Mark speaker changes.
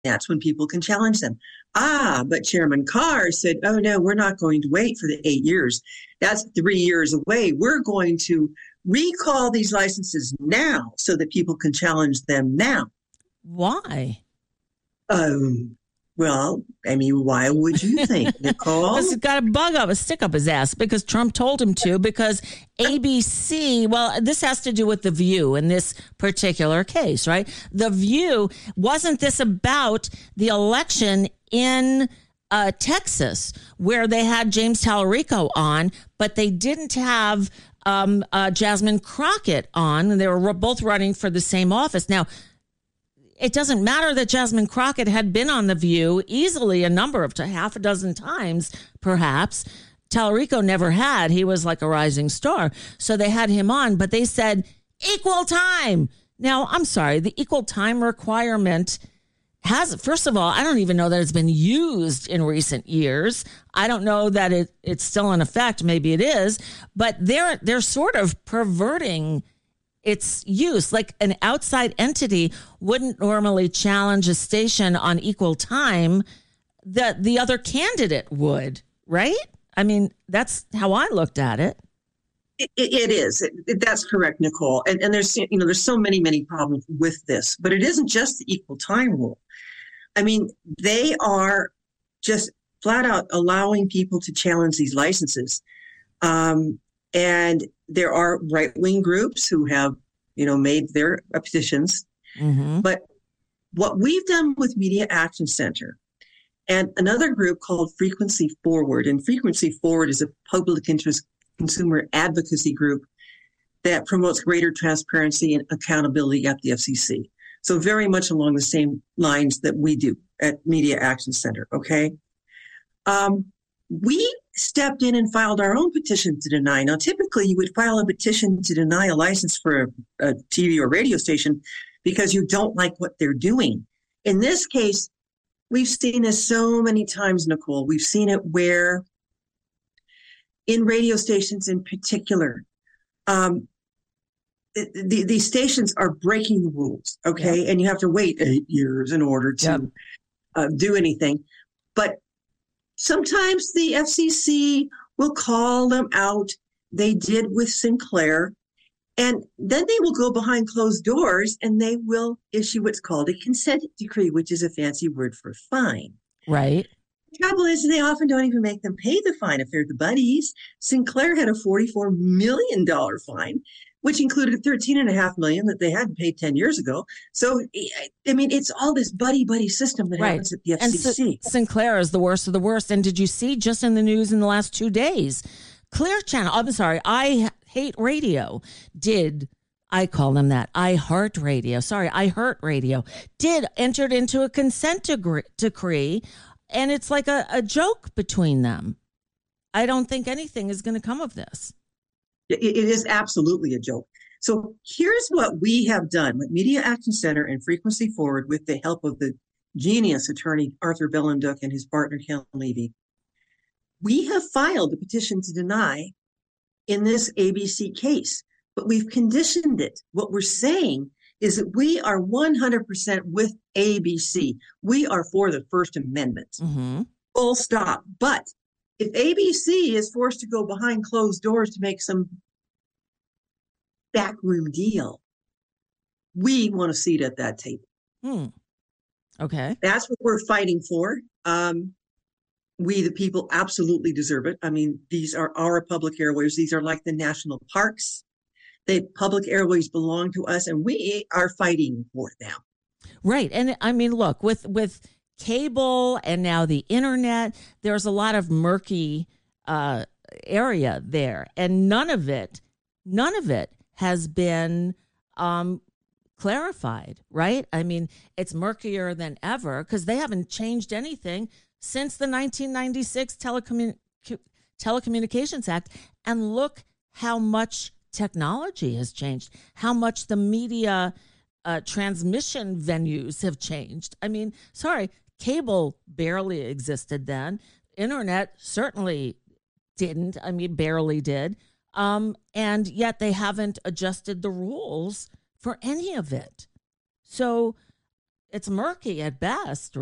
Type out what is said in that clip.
Speaker 1: that's when people can challenge them. But Chairman Carr said, oh, no, we're not going to wait for the 8 years. That's 3 years away. We're going to recall these licenses now so that people can challenge them now.
Speaker 2: Why?
Speaker 1: Well, I mean, why would you think, Nicole?
Speaker 2: Because he's got a stick up his ass because Trump told him to, because ABC, well, this has to do with The View in this particular case, right? The View, wasn't this about the election in Texas where they had James Tallarico on, but they didn't have Jasmine Crockett on, and they were both running for the same office. Now, it doesn't matter that Jasmine Crockett had been on The View easily half a dozen times, perhaps. Tallarico never had. He was like a rising star. So they had him on, but they said equal time. Now, I'm sorry, the equal time requirement first of all, I don't even know that it's been used in recent years. I don't know that it's still in effect. Maybe it is, but they're sort of perverting its use. Like an outside entity wouldn't normally challenge a station on equal time that the other candidate would, right? I mean, that's how I looked at it.
Speaker 1: It is. That's correct, Nicole. And there's so many problems with this, but it isn't just the equal time rule. I mean, they are just flat out allowing people to challenge these licenses. And there are right-wing groups who have, made their petitions. Mm-hmm. But what we've done with Media Action Center and another group called Frequency Forward, and Frequency Forward is a public interest consumer advocacy group that promotes greater transparency and accountability at the FCC. So very much along the same lines that we do at Media Action Center, okay? We stepped in and filed our own petition to deny. Now, typically, you would file a petition to deny a license for a TV or radio station because you don't like what they're doing. In this case, we've seen this so many times, Nicole. We've seen it where, in radio stations in particular, these stations are breaking the rules, okay? Yeah. And you have to wait 8 years in order to do anything. But sometimes the FCC will call them out. They did with Sinclair. And then they will go behind closed doors and they will issue what's called a consent decree, which is a fancy word for fine.
Speaker 2: Right.
Speaker 1: The trouble is they often don't even make them pay the fine if they're the buddies. Sinclair had a $44 million fine, which included $13.5 million that they hadn't paid 10 years ago. So, I mean, it's all this buddy system that happens at the FCC.
Speaker 2: And Sinclair is the worst of the worst. And did you see just in the news in the last 2 days, Clear Channel, I'm sorry, I Hate Radio I call them that, iHeartRadio, entered into a consent decree, and it's like a joke between them. I don't think anything is going to come of this.
Speaker 1: It is absolutely a joke. So here's what we have done with Media Action Center and Frequency Forward with the help of the genius attorney Arthur Bellenduck and his partner Ken Levy. We have filed a petition to deny in this ABC case, but we've conditioned it. What we're saying is that we are 100% with ABC. We are for the First Amendment. Mm-hmm. Full stop. But if ABC is forced to go behind closed doors to make some backroom deal, we want a seat at that table.
Speaker 2: Okay.
Speaker 1: That's what we're fighting for. We, the people, absolutely deserve it. I mean, these are our public airways. These are like the national parks. The public airways belong to us, and we are fighting for them.
Speaker 2: Right. And I mean, look, with cable and now the internet, there's a lot of murky area there, and none of it has been clarified, right? I mean, it's murkier than ever because they haven't changed anything since the 1996 Telecommunications Act. And look how much technology has changed, how much the media transmission venues have changed. I mean, sorry, cable barely existed then. Internet certainly didn't. I mean, barely did. And yet they haven't adjusted the rules for any of it. So it's murky at best.